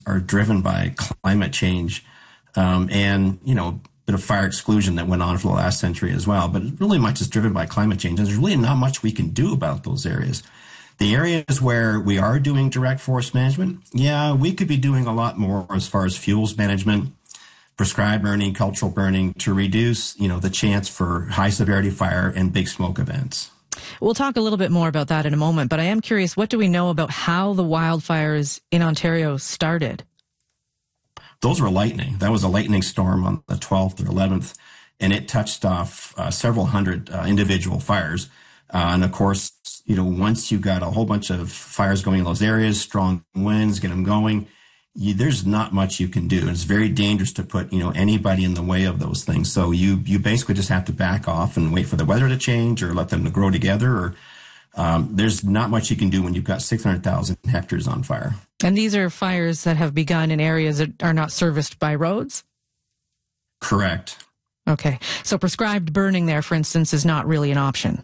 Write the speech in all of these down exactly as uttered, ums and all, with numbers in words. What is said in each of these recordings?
are driven by climate change, um, and, you know, a bit of fire exclusion that went on for the last century as well. But really much is driven by climate change. And there's really not much we can do about those areas. The areas where we are doing direct forest management, yeah, we could be doing a lot more as far as fuels management, prescribed burning, cultural burning, to reduce, you know, the chance for high severity fire and big smoke events. We'll talk a little bit more about that in a moment, but I am curious, what do we know about how the wildfires in Ontario started? Those were lightning. That was a lightning storm on the twelfth or eleventh, and it touched off uh, several hundred uh, individual fires. Uh, and of course, you know, once you got a whole bunch of fires going in those areas, strong winds, get them going, you, there's not much you can do. It's very dangerous to put, you know, anybody in the way of those things. So you, you basically just have to back off and wait for the weather to change or let them to grow together. Or um, there's not much you can do when you've got six hundred thousand hectares on fire. And these are fires that have begun in areas that are not serviced by roads? Correct. Okay. So prescribed burning there, for instance, is not really an option.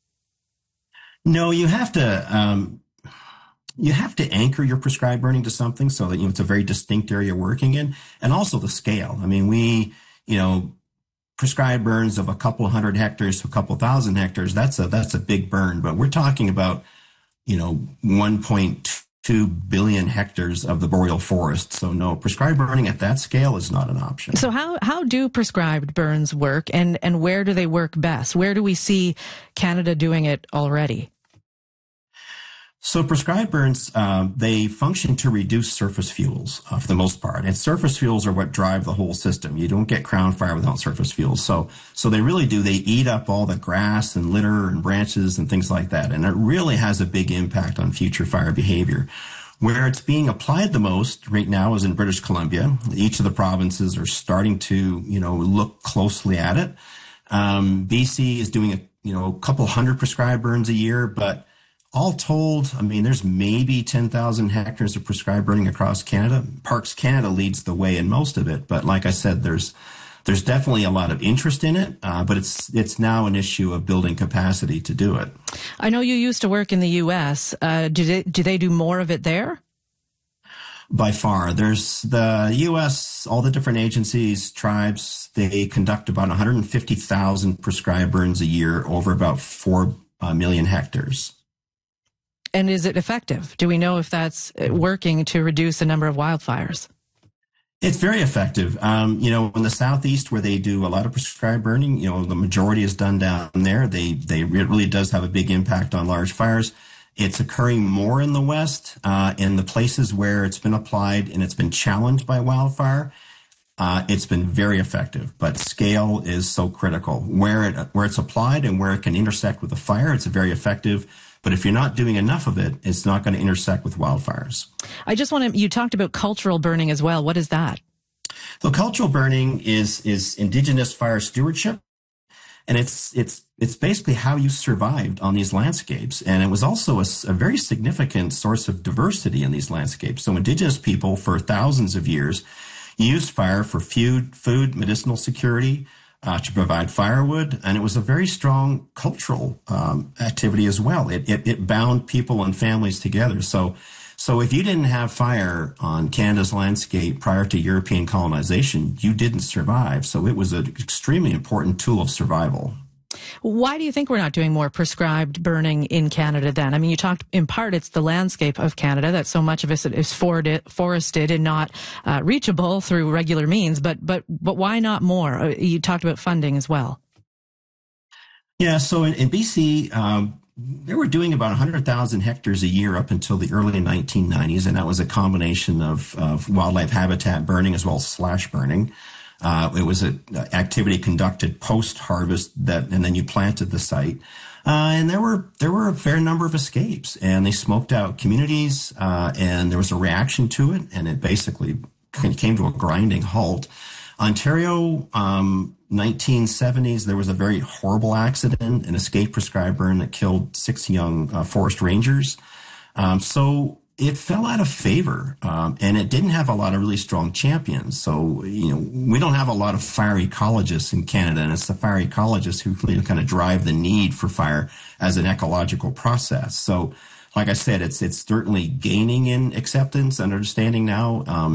No, you have to um, you have to anchor your prescribed burning to something so that, you know, it's a very distinct area you're working in, and also the scale. I mean, we, you know, prescribed burns of a couple hundred hectares to a couple thousand hectares. That's a that's a big burn, but we're talking about, you know, one point two billion hectares of the boreal forest. So no, prescribed burning at that scale is not an option. So how how do prescribed burns work, and and where do they work best? Where do we see Canada doing it already? So prescribed burns, um, they function to reduce surface fuels uh, for the most part. And surface fuels are what drive the whole system. You don't get crown fire without surface fuels. So, so they really do. They eat up all the grass and litter and branches and things like that. And it really has a big impact on future fire behavior. Where it's being applied the most right now is in British Columbia. Each of the provinces are starting to, you know, look closely at it. Um, B C is doing a, you know, a couple hundred prescribed burns a year, but all told, I mean, there's maybe ten thousand hectares of prescribed burning across Canada. Parks Canada leads the way in most of it. But like I said, there's there's definitely a lot of interest in it, uh, but it's it's now an issue of building capacity to do it. I know you used to work in the U S. Uh, do they, do they do more of it there? By far. There's the U S, all the different agencies, tribes, they conduct about one hundred fifty thousand prescribed burns a year over about four uh, million hectares. And is it effective? Do we know if that's working to reduce the number of wildfires? It's very effective. Um, you know, in the southeast where they do a lot of prescribed burning, you know, the majority is done down there. They, they, it really does have a big impact on large fires. It's occurring more in the west, uh, in the places where it's been applied and it's been challenged by wildfire. Uh, it's been very effective, but scale is so critical. Where it, where it's applied and where it can intersect with the fire, it's very effective. But if you're not doing enough of it, it's not going to intersect with wildfires. I just want to, you talked about cultural burning as well. What is that? So cultural burning is, is indigenous fire stewardship. And it's, it's, it's basically how you survived on these landscapes. And it was also a, a very significant source of diversity in these landscapes. So indigenous people for thousands of years used fire for food, food, medicinal security, Uh, to provide firewood, and it was a very strong cultural um, activity as well. It, it it bound people and families together. So, so if you didn't have fire on Canada's landscape prior to European colonization, you didn't survive. So it was an extremely important tool of survival. Why do you think we're not doing more prescribed burning in Canada then? I mean, you talked, in part, it's the landscape of Canada that so much of it is forested and not uh, reachable through regular means, but but but why not more? You talked about funding as well. Yeah, so in, in B C, um, they were doing about one hundred thousand hectares a year up until the early nineteen nineties, and that was a combination of, of wildlife habitat burning as well as slash burning. Uh, it was an activity conducted post-harvest that, and then you planted the site. Uh, and there were, there were a fair number of escapes, and they smoked out communities, uh, and there was a reaction to it, and it basically came to a grinding halt. Ontario, um, nineteen seventies, there was a very horrible accident, an escape prescribed burn that killed six young uh, forest rangers. Um, so, it fell out of favor, um, and it didn't have a lot of really strong champions. So, you know, we don't have a lot of fire ecologists in Canada, and it's the fire ecologists who really kind of drive the need for fire as an ecological process. So like I said, it's it's certainly gaining in acceptance and understanding now. Um,